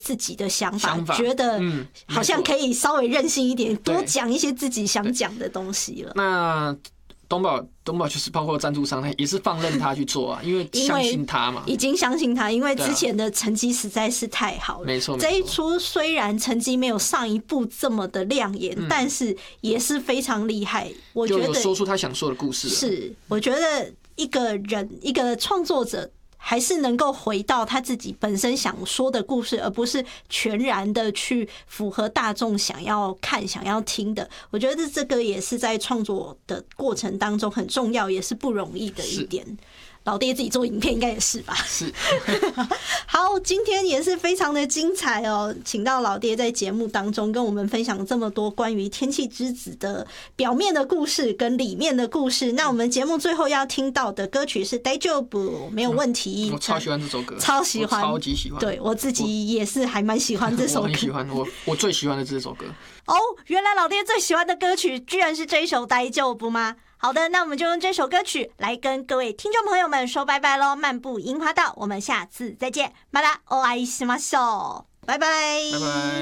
自己的想法，觉得好像可以稍微任性一点，多讲一些自己想讲的东西了。 那东宝就是包括赞助商，他也是放任他去做啊，因为相信他嘛， 已经相信他，因为之前的成绩实在是太好了。 没错， 这一出虽然成绩没有上一部这么的亮眼，但是也是非常厉害。我觉得就有说出他想说的故事。 是，我觉得一个人一个创作者，还是能够回到他自己本身想说的故事，而不是全然的去符合大众想要看、想要听的。我觉得这个也是在创作的过程当中很重要，也是不容易的一点。老爹自己做影片应该也是吧？ 是。 好，今天也是非常的精彩哦，请到老爹在节目当中跟我们分享这么多关于《天气之子》的表面的故事跟里面的故事。那我们节目最后要听到的歌曲是《大丈夫》，没有问题。 我超喜欢这首歌， 超喜欢， 超级喜欢。 对，我自己也是还蛮喜欢这首歌， 我很喜欢，我最喜欢的这首歌。 哦，原来老爹最喜欢的歌曲居然是这一首《大丈夫》吗？好的，那我们就用这首歌曲来跟各位听众朋友们说拜拜咯。漫步樱花道，我们下次再见，またお会いしましょう，拜拜， 拜拜。